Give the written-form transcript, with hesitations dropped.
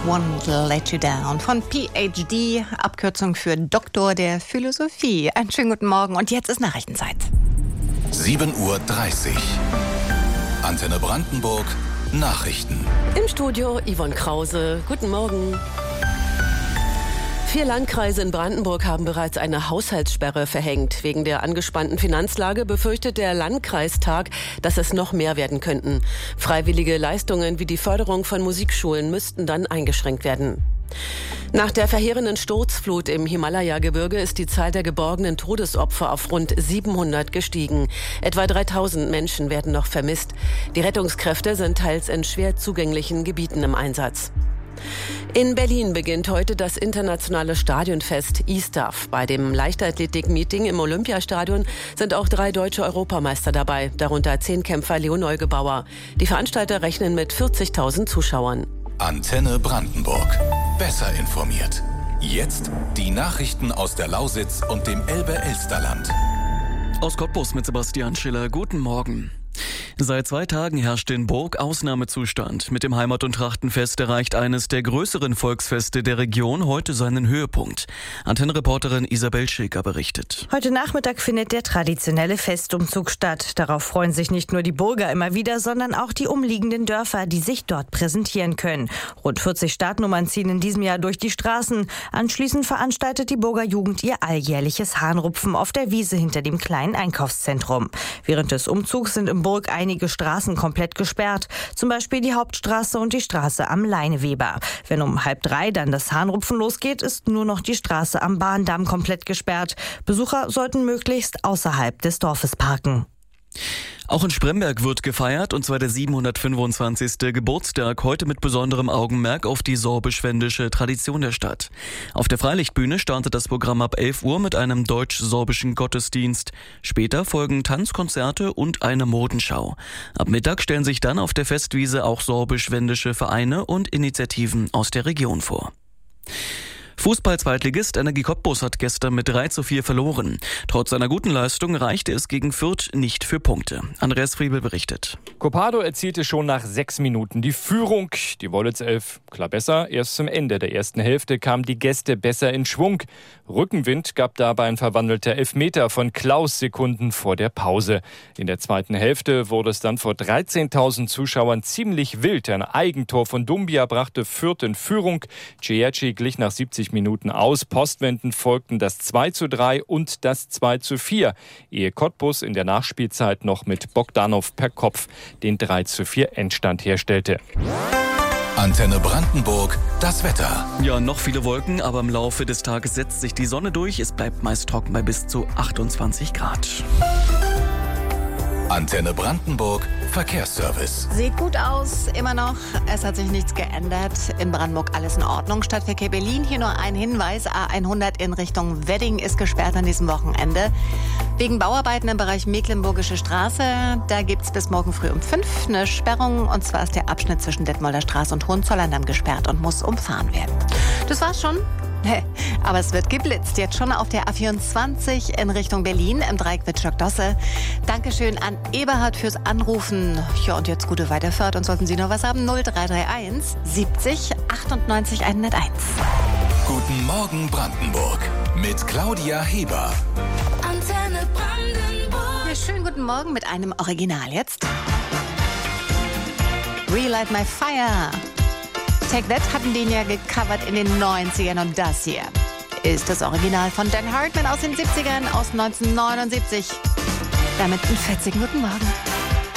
Won't Let You Down von PhD, Abkürzung für Doktor der Philosophie. Einen schönen guten Morgen und jetzt ist Nachrichtenzeit. 7:30 Uhr. Antenne Brandenburg, Nachrichten. Im Studio Yvonne Krause. Guten Morgen. 4 Landkreise in Brandenburg haben bereits eine Haushaltssperre verhängt. Wegen der angespannten Finanzlage befürchtet der Landkreistag, dass es noch mehr werden könnten. Freiwillige Leistungen wie die Förderung von Musikschulen müssten dann eingeschränkt werden. Nach der verheerenden Sturzflut im Himalaya-Gebirge ist die Zahl der geborgenen Todesopfer auf rund 700 gestiegen. Etwa 3000 Menschen werden noch vermisst. Die Rettungskräfte sind teils in schwer zugänglichen Gebieten im Einsatz. In Berlin beginnt heute das internationale Stadionfest ISTAF. Bei dem Leichtathletik-Meeting im Olympiastadion sind auch 3 deutsche Europameister dabei, darunter Zehnkämpfer Leo Neugebauer. Die Veranstalter rechnen mit 40.000 Zuschauern. Antenne Brandenburg. Besser informiert. Jetzt die Nachrichten aus der Lausitz und dem Elbe-Elsterland. Aus Cottbus mit Sebastian Schiller. Guten Morgen. Seit 2 Tagen herrscht in Burg Ausnahmezustand. Mit dem Heimat- und Trachtenfest erreicht eines der größeren Volksfeste der Region heute seinen Höhepunkt. Antenne-Reporterin Isabel Schilker berichtet. Heute Nachmittag findet der traditionelle Festumzug statt. Darauf freuen sich nicht nur die Burger immer wieder, sondern auch die umliegenden Dörfer, die sich dort präsentieren können. Rund 40 Startnummern ziehen in diesem Jahr durch die Straßen. Anschließend veranstaltet die Burger Jugend ihr alljährliches Hahnrupfen auf der Wiese hinter dem kleinen Einkaufszentrum. Während des Umzugs sind in Burg einige Straßen komplett gesperrt, zum Beispiel die Hauptstraße und die Straße am Leineweber. Wenn um 2:30 dann das Hahnrupfen losgeht, ist nur noch die Straße am Bahndamm komplett gesperrt. Besucher sollten möglichst außerhalb des Dorfes parken. Auch in Spremberg wird gefeiert, und zwar der 725. Geburtstag, heute mit besonderem Augenmerk auf die sorbisch-wendische Tradition der Stadt. Auf der Freilichtbühne startet das Programm ab 11 Uhr mit einem deutsch-sorbischen Gottesdienst. Später folgen Tanzkonzerte und eine Modenschau. Ab Mittag stellen sich dann auf der Festwiese auch sorbisch-wendische Vereine und Initiativen aus der Region vor. Fußball-Zweitligist Energie Cottbus hat gestern mit 3:4 verloren. Trotz einer guten Leistung reichte es gegen Fürth nicht für Punkte. Andreas Friebel berichtet. Copado erzielte schon nach 6 Minuten die Führung. Die Wollitz 11 klar besser. Erst zum Ende der ersten Hälfte kamen die Gäste besser in Schwung. Rückenwind gab dabei ein verwandelter Elfmeter von Klaus Sekunden vor der Pause. In der zweiten Hälfte wurde es dann vor 13.000 Zuschauern ziemlich wild. Ein Eigentor von Dumbia brachte Fürth in Führung. Ciecci glich nach 70 Minuten aus. Postwendend folgten das 2:3 und das 2:4, ehe Cottbus in der Nachspielzeit noch mit Bogdanov per Kopf den 3:4 Endstand herstellte. Antenne Brandenburg, das Wetter. Ja, noch viele Wolken, aber im Laufe des Tages setzt sich die Sonne durch. Es bleibt meist trocken bei bis zu 28 Grad. Antenne Brandenburg, Verkehrsservice. Sieht gut aus, immer noch. Es hat sich nichts geändert. In Brandenburg alles in Ordnung. Stadtverkehr Berlin, hier nur ein Hinweis. A100 in Richtung Wedding ist gesperrt an diesem Wochenende. Wegen Bauarbeiten im Bereich Mecklenburgische Straße. Da gibt es bis morgen früh um 5 eine Sperrung. Und zwar ist der Abschnitt zwischen Detmolder Straße und Hohenzollern gesperrt und muss umfahren werden. Das war's schon. Aber es wird geblitzt. Jetzt schon auf der A24 in Richtung Berlin im Dreieck Wittstock-Dosse. Dankeschön an Eberhard fürs Anrufen. Ja, und jetzt gute Weiterfahrt. Und sollten Sie noch was haben, 0331 70 98 101. Guten Morgen Brandenburg mit Claudia Heber. Antenne Brandenburg. Ja, schönen guten Morgen mit einem Original jetzt. Relight My Fire. Take That hatten den ja gecovert in den 90ern und das hier ist das Original von Dan Hartman aus den 70ern, aus 1979. Damit einen fetzigen guten Morgen.